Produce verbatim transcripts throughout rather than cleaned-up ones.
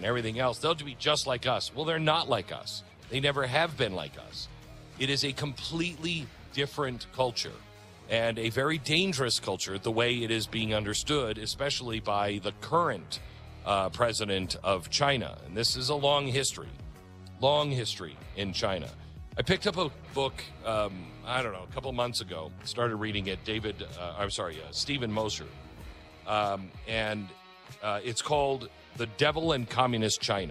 everything else. They'll be just like us. Well, they're not like us. They never have been like us. It is a completely different culture and a very dangerous culture, the way it is being understood, especially by the current uh, president of China. And this is a long history, long history in China. I picked up a book, um, I don't know, a couple of months ago, started reading it, David, uh, I'm sorry, uh, Stephen Moser. Um, and uh, it's called The Devil and Communist China.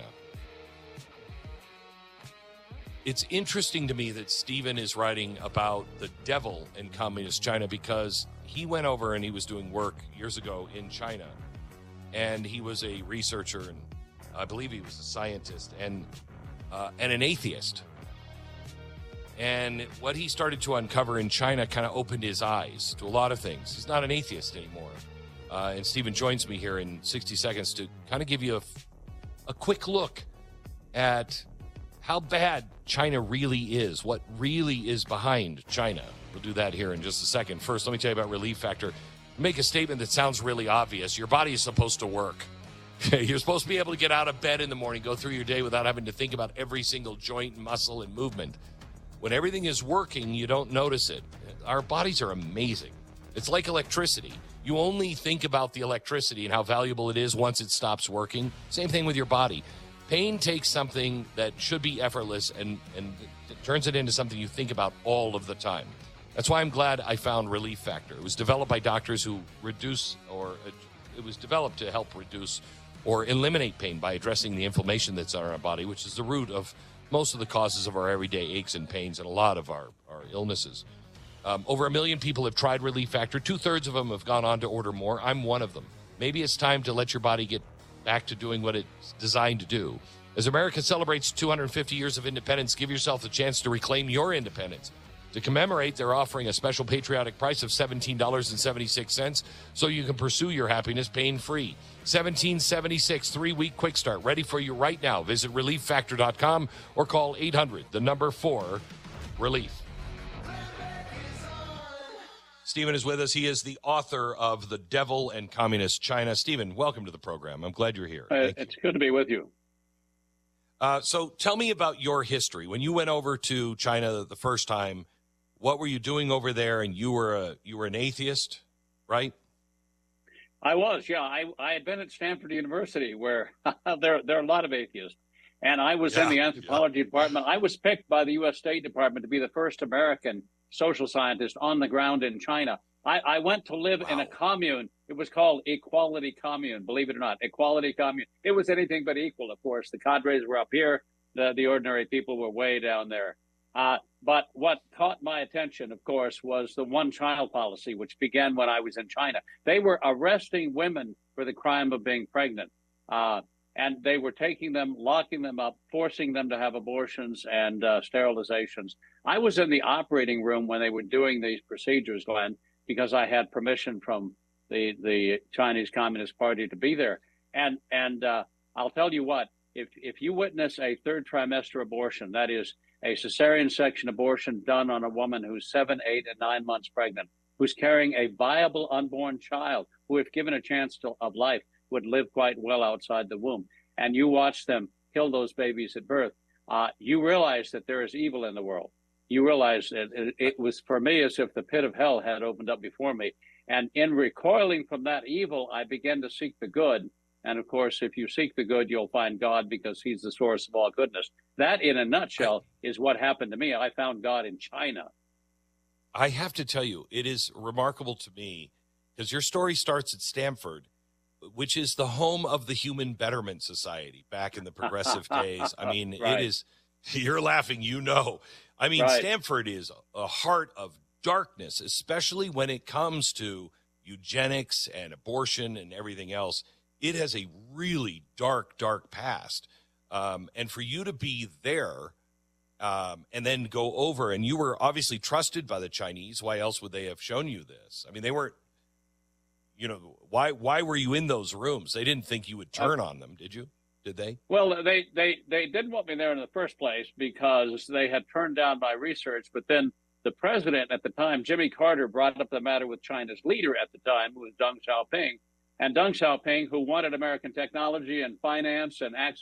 It's interesting to me that Stephen is writing about the devil in communist China because he went over and he was doing work years ago in China. And he was a researcher, and I believe he was a scientist, and uh, and an atheist. And what he started to uncover in China kind of opened his eyes to a lot of things. He's not an atheist anymore. Uh, and Stephen joins me here in sixty seconds to kind of give you a, a quick look at how bad China really is, what really is behind China. We'll do that here in just a second. First, let me tell you about Relief Factor. Make a statement that sounds really obvious. Your body is supposed to work. You're supposed to be able to get out of bed in the morning, go through your day without having to think about every single joint, muscle, and movement. When everything is working, you don't notice it. Our bodies are amazing. It's like electricity. You only think about the electricity and how valuable it is once it stops working. Same thing with your body. Pain takes something that should be effortless and, and it turns it into something you think about all of the time. That's why I'm glad I found Relief Factor. It was developed by doctors who reduce, or it was developed to help reduce or eliminate pain by addressing the inflammation that's in our body, which is the root of most of the causes of our everyday aches and pains and a lot of our, our illnesses. Um, over a million people have tried Relief Factor. Two-thirds of them have gone on to order more. I'm one of them. Maybe it's time to let your body get back to doing what it's designed to do. As America celebrates two hundred fifty years of independence, give yourself the chance to reclaim your independence. To commemorate, they're offering a special patriotic price of seventeen dollars and seventy-six cents so you can pursue your happiness pain-free. seventeen seventy-six, three-week quick start, ready for you right now. Visit relief factor dot com or call eight hundred, the number four, relief. Stephen is with us. He is the author of The Devil and Communist China. Stephen, welcome to the program. I'm glad you're here. Uh, it's you. good to be with you. Uh, so tell me about your history. When you went over to China the first time, what were you doing over there? And you were a you were an atheist, right? I was, yeah. I, I had been at Stanford University, where there there are a lot of atheists, and I was yeah, in the anthropology yeah. department. I was picked by the U S State Department to be the first American social scientist on the ground in China. I, I went to live wow. in a commune. It was called Equality Commune, believe it or not. Equality Commune. It was anything but equal, of course. The cadres were up here. The, the ordinary people were way down there. Uh, but what caught my attention, of course, was the one-child policy, which began when I was in China. They were arresting women for the crime of being pregnant. Uh, and they were taking them, locking them up, forcing them to have abortions and uh, sterilizations. I was in the operating room when they were doing these procedures, Glenn, because I had permission from the, the Chinese Communist Party to be there. And and uh, I'll tell you what, if, if you witness a third trimester abortion, that is a cesarean section abortion done on a woman who's seven, eight, and nine months pregnant, who's carrying a viable unborn child, who, if given a chance to, of life, would live quite well outside the womb, and you watch them kill those babies at birth, uh, you realize that there is evil in the world. You realize that it, it was for me as if the pit of hell had opened up before me. And in recoiling from that evil, I began to seek the good. And of course, if you seek the good, you'll find God, because he's the source of all goodness. That, in a nutshell, is what happened to me. I found God in China. I have to tell you, it is remarkable to me, because your story starts at Stanford, which is the home of the Human Betterment Society back in the progressive days. I mean, right. It is, you're laughing, you know. I mean, right. Stanford is a heart of darkness, especially when it comes to eugenics and abortion and everything else. It has a really dark, dark past. Um, and for you to be there um, and then go over, and you were obviously trusted by the Chinese. Why else would they have shown you this? I mean, they weren't, you know, why why were you in those rooms? They didn't think you would turn on them, did you? Did they? Well, they, they, they didn't want me there in the first place because they had turned down my research. But then the president at the time, Jimmy Carter, brought up the matter with China's leader at the time, who was Deng Xiaoping. And Deng Xiaoping, who wanted American technology and finance and access